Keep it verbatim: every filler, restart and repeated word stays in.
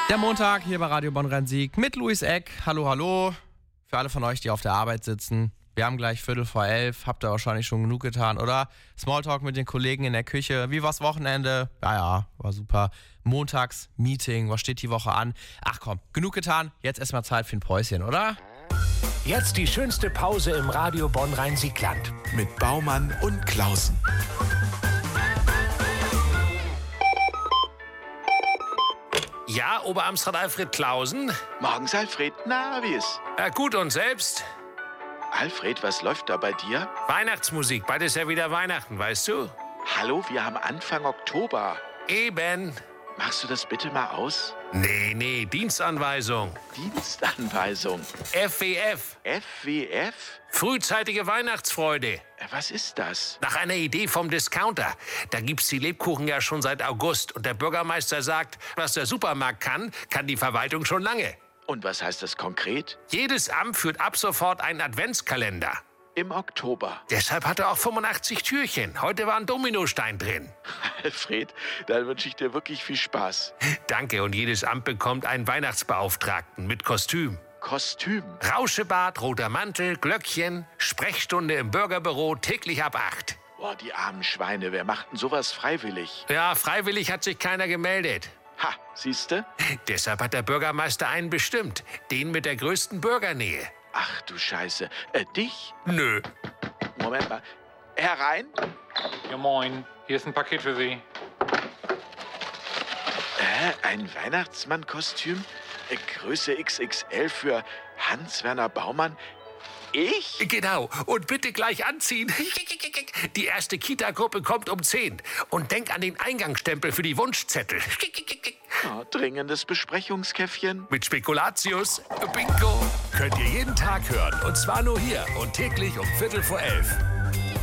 Der Montag hier bei Radio Bonn-Rhein-Sieg mit Luis Eck. Hallo, hallo. Für alle von euch, die auf der Arbeit sitzen. Wir haben gleich Viertel vor elf. Habt ihr wahrscheinlich schon genug getan, oder? Smalltalk mit den Kollegen in der Küche. Wie war's Wochenende? Ja, ja, war super. Montags-Meeting. Was steht die Woche an? Ach komm, genug getan. Jetzt erstmal Zeit für ein Päuschen, oder? Jetzt die schönste Pause im Radio Bonn-Rhein-Sieg-Land. Mit Baumann und Klausen. Ja, Oberamtsrat Alfred Klausen? Morgens, Alfred. Na, wie ist? Ja, gut, und selbst? Alfred, was läuft da bei dir? Weihnachtsmusik, bald ist ja wieder Weihnachten, weißt du? Hallo, wir haben Anfang Oktober. Eben. Machst du das bitte mal aus? Nee, nee, Dienstanweisung. Dienstanweisung. F W F. F W F? Frühzeitige Weihnachtsfreude. Äh, Was ist das? Nach einer Idee vom Discounter. Da gibt's die Lebkuchen ja schon seit August. Und der Bürgermeister sagt, was der Supermarkt kann, kann die Verwaltung schon lange. Und was heißt das konkret? Jedes Amt führt ab sofort einen Adventskalender. Im Oktober. Deshalb hat er auch fünfundachtzig Türchen. Heute war ein Dominostein drin. Alfred, dann wünsche ich dir wirklich viel Spaß. Danke, und jedes Amt bekommt einen Weihnachtsbeauftragten mit Kostüm. Kostüm. Rauschebart, roter Mantel, Glöckchen, Sprechstunde im Bürgerbüro täglich ab acht. Boah, die armen Schweine, wer macht denn sowas freiwillig? Ja, freiwillig hat sich keiner gemeldet. Ha, siehste? Deshalb hat der Bürgermeister einen bestimmt. Den mit der größten Bürgernähe. Ach du Scheiße. Äh, dich? Nö. Moment mal. Herein? Ja, moin. Hier ist ein Paket für Sie. Äh, ein Weihnachtsmannkostüm? Äh, Größe X X L für Hans-Werner Baumann? Ich? Genau. Und bitte gleich anziehen. Die erste Kita-Gruppe kommt um zehn. Und denk an den Eingangsstempel für die Wunschzettel. Oh, dringendes Besprechungskäffchen. Mit Spekulatius. Bingo. Könnt ihr jeden Tag hören. Und zwar nur hier und täglich um Viertel vor elf.